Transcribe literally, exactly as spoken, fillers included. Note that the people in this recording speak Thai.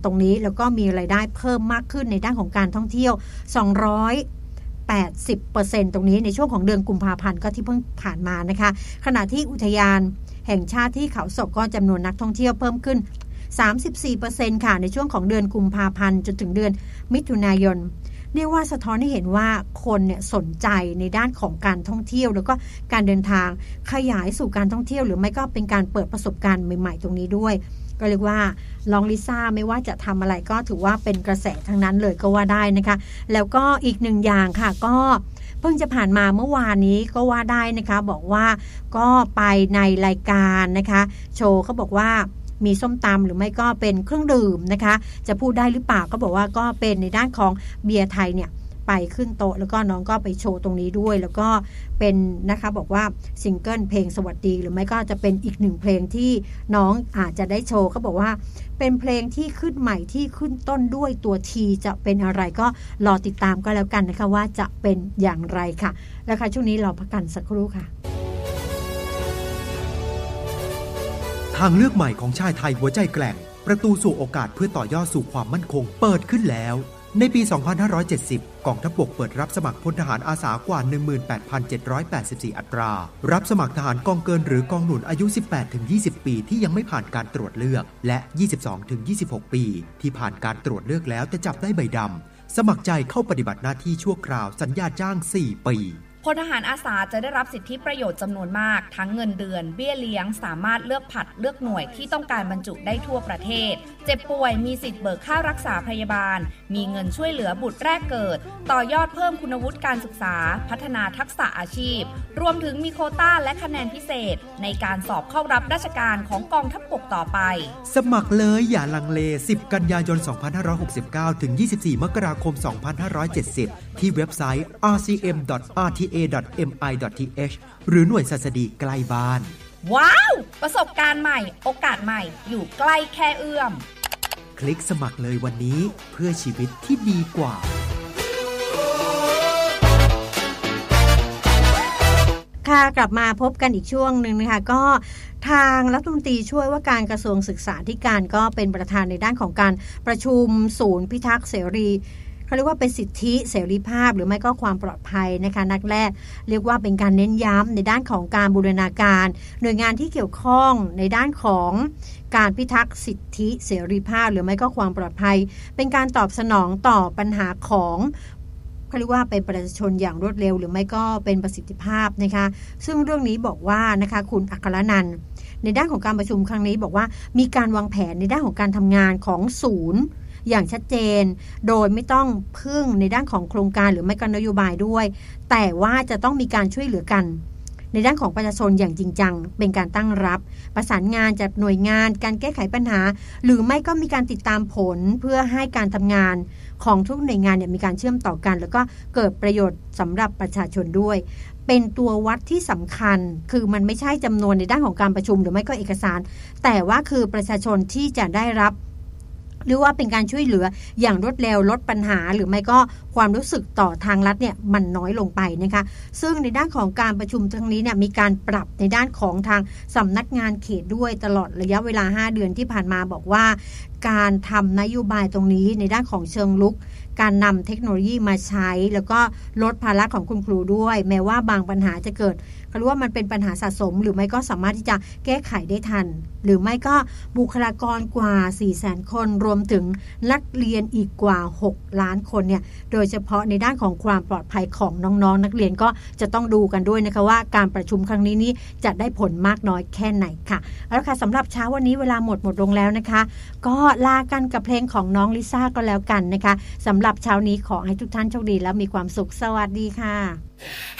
ตรงนี้แล้วก็มีรายได้เพิ่มมากขึ้นในด้านของการท่องเที่ยวสองร้อยแปดสิบเปอร์เซ็นต์ ตรงนี้ในช่วงของเดือนกุมภาพันธ์ก็ที่เพิ่งผ่านมานะคะขณะที่อุทยานแห่งชาติที่เขาศกก็จำนวนนักท่องเที่ยวเพิ่มขึ้น สามสิบสี่เปอร์เซ็นต์ ค่ะในช่วงของเดือนกุมภาพันธ์จนถึงเดือนมิถุนายนเรียกว่าสะท้อนให้เห็นว่าคนเนี่ยสนใจในด้านของการท่องเที่ยวแล้วก็การเดินทางขยายสู่การท่องเที่ยวหรือไม่ก็เป็นการเปิดประสบการณ์ใหม่ๆตรงนี้ด้วยก็เรียกว่าลองลิซ่าไม่ว่าจะทำอะไรก็ถือว่าเป็นกระแสทั้งนั้นเลยก็ว่าได้นะคะแล้วก็อีกหนึ่งอย่างค่ะก็เพิ่งจะผ่านมาเมื่อวานนี้ก็ว่าได้นะคะบอกว่าก็ไปในรายการนะคะโชว์เขาบอกว่ามีส้มตำหรือไม่ก็เป็นเครื่องดื่มนะคะจะพูดได้หรือเปล่าก็บอกว่าก็เป็นในด้านของเบียร์ไทยเนี่ยไปขึ้นโต๊ะแล้วก็น้องก็ไปโชว์ตรงนี้ด้วยแล้วก็เป็นนะคะบอกว่าซิงเกิลเพลงสวัสดีหรือไม่ก็จะเป็นอีกหนึ่งเพลงที่น้องอาจจะได้โชว์เขาบอกว่าเป็นเพลงที่ขึ้นใหม่ที่ขึ้นต้นด้วยตัวทีจะเป็นอะไรก็รอติดตามก็แล้วกันนะคะว่าจะเป็นอย่างไรค่ะแล้วค่ะช่วงนี้เราพักกันสักครู่ค่ะทางเลือกใหม่ของชายไทยหัวใจแกร่งประตูสู่โอกาสเพื่อต่อยอดสู่ความมั่นคงเปิดขึ้นแล้วในปี สองพันห้าร้อยเจ็ดสิบ กองทัพบกเปิดรับสมัครพลทหารอาสากว่า หนึ่งหมื่นแปดพันเจ็ดร้อยแปดสิบสี่ อัตรารับสมัครทหารกองเกินหรือกองหนุนอายุ สิบแปดถึงยี่สิบ ปีที่ยังไม่ผ่านการตรวจเลือกและ ยี่สิบสองถึงยี่สิบหก ปีที่ผ่านการตรวจเลือกแล้วแต่จับได้ใบดำสมัครใจเข้าปฏิบัติหน้าที่ชั่วคราวสัญญาจ้าง สี่ ปีพลทหารอาสาจะได้รับสิทธิประโยชน์จำนวนมากทั้งเงินเดือนเบี้ยเลี้ยงสามารถเลือกผัดเลือกหน่วยที่ต้องการบรรจุได้ทั่วประเทศเจ็บป่วยมีสิทธิ์เบิกค่ารักษาพยาบาลมีเงินช่วยเหลือบุตรแรกเกิดต่อยอดเพิ่มคุณวุฒิการศึกษาพัฒนาทักษะอาชีพรวมถึงมีโควต้าและคะแนนพิเศษในการสอบเข้ารับราชการของกองทัพบกต่อไปสมัครเลยอย่าลังเลสิบกันยายนสองพันห้าร้อยหกสิบเก้าถึงยี่สิบสี่มกราคมสองพันห้าร้อยเจ็ดสิบที่เว็บไซต์ อาร์ ซี เอ็ม ดอท อาร์ ที เอ ดอท เอ็ม ไอ ดอท ที เอช หรือหน่วยศัสดีใกล้บ้านว้าวประสบการณ์ใหม่โอกาสใหม่อยู่ใกล้แค่เอื้อมคลิกสมัครเลยวันนี้เพื่อชีวิตที่ดีกว่าค่ะกลับมาพบกันอีกช่วงหนึ่งนะคะก็ทางรัฐมนตรีช่วยว่าการกระทรวงศึกษาธิการก็เป็นประธานในด้านของการประชุมศูนย์พิทักษ์เสรีเขาเรียกว่าเป็นสิทธิเสรีภาพหรือไม่ก็ความปลอดภัยนะคะนักแรกเรียกว่าเป็นการเน้นย้ำในด้านของการบูรณาการหน่วยงานที่เกี่ยวข้องในด้านของการพิทักษ์สิทธิเสรีภาพหรือไม่ก็ความปลอดภัยเป็นการตอบสนองต่อปัญหาของเขาเรียกว่าเป็นประชาชนอย่างรวดเร็วหรือไม่ก็เป็นประสิทธิภาพนะคะซึ่งเรื่องนี้บอกว่านะคะคุณอัครนันท์ในด้านของการประชุมครั้งนี้บอกว่ามีการวางแผนในด้านของการทำงานของศูนย์อย่างชัดเจนโดยไม่ต้องพึ่งในด้านของโครงการหรือไม่ก็นโยบายด้วยแต่ว่าจะต้องมีการช่วยเหลือกันในด้านของประชาชนอย่างจริงจังเป็นการตั้งรับประสานงานจากหน่วยงานการแก้ไขปัญหาหรือไม่ก็มีการติดตามผลเพื่อให้การทำงานของทุกหน่วยงานเนี่ยมีการเชื่อมต่อกันแล้วก็เกิดประโยชน์สำหรับประชาชนด้วยเป็นตัววัดที่สำคัญคือมันไม่ใช่จำนวนในด้านของการประชุมหรือไม่ก็เอกสารแต่ว่าคือประชาชนที่จะได้รับหรือว่าเป็นการช่วยเหลืออย่างรวดเร็วลดปัญหาหรือไม่ก็ความรู้สึกต่อทางรัฐเนี่ยมันน้อยลงไปนะคะซึ่งในด้านของการประชุมครั้งนี้เนี่ยมีการปรับในด้านของทางสำนักงานเขตด้วยตลอดระยะเวลาห้าเดือนที่ผ่านมาบอกว่าการทำนโยบายตรงนี้ในด้านของเชิงลุกการนำเทคโนโลยีมาใช้แล้วก็ลดภาระของคุณครูด้วยแม้ว่าบางปัญหาจะเกิดเขาเรียกว่ามันเป็นปัญหาสะสมหรือไม่ก็สามารถที่จะแก้ไขได้ทันหรือไม่ก็บุคลากรกว่า สี่แสน คนรวมถึงนักเรียนอีกกว่าหกล้านคนเนี่ยโดยเฉพาะในด้านของความปลอดภัยของน้องๆ น, นักเรียนก็จะต้องดูกันด้วยนะคะว่าการประชุมครั้งนี้นี้จะได้ผลมากน้อยแค่ไหนค่ะแล้วค่ะสำหรับเช้าวันนี้เวลาหมดหมดลงแล้วนะคะก็ลากันกับเพลงของน้องลิซ่าก็แล้วกันนะคะสำหรับเช้านี้ขอให้ทุกท่านโชคดีและมีความสุขสวัสดีค่ะ